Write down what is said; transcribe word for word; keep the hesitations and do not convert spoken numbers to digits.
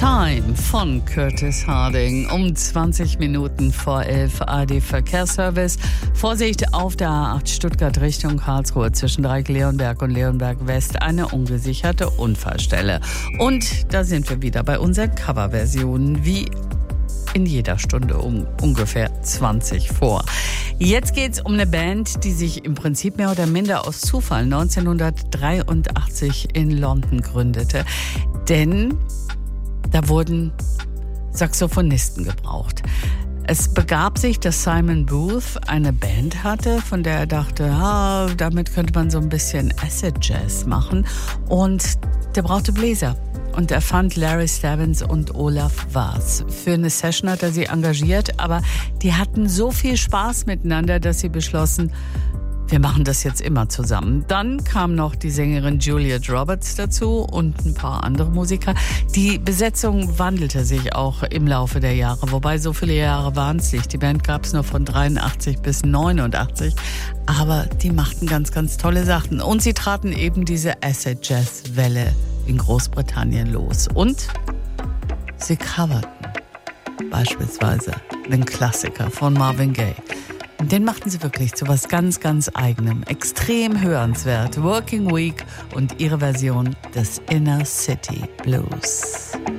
Time von Curtis Harding um zwanzig Minuten vor elf. A R D-Verkehrsservice. Vorsicht auf der A acht Stuttgart Richtung Karlsruhe zwischen Dreieck-Leonberg und Leonberg West. Eine ungesicherte Unfallstelle. Und da sind wir wieder bei unseren Coverversionen, wie in jeder Stunde um ungefähr zwanzig vor. Jetzt geht's um eine Band, die sich im Prinzip mehr oder minder aus Zufall neunzehnhundertdreiundachtzig in London gründete. Denn da wurden Saxophonisten gebraucht. Es begab sich, dass Simon Booth eine Band hatte, von der er dachte, ah, damit könnte man so ein bisschen Acid Jazz machen. Und der brauchte Bläser. Und er fand Larry Stebbins und Olaf Vaz. Für eine Session hat er sie engagiert, aber die hatten so viel Spaß miteinander, dass sie beschlossen, wir machen das jetzt immer zusammen. Dann kam noch die Sängerin Juliet Roberts dazu und ein paar andere Musiker. Die Besetzung wandelte sich auch im Laufe der Jahre, wobei so viele Jahre waren es nicht. Die Band gab es nur von dreiundachtzig bis neunundachtzig, aber die machten ganz, ganz tolle Sachen. Und sie traten eben diese Acid-Jazz-Welle in Großbritannien los. Und sie coverten beispielsweise den Klassiker von Marvin Gaye. Den machten sie wirklich zu was ganz, ganz Eigenem. Extrem hörenswert. Working Week und ihre Version des Inner City Blues.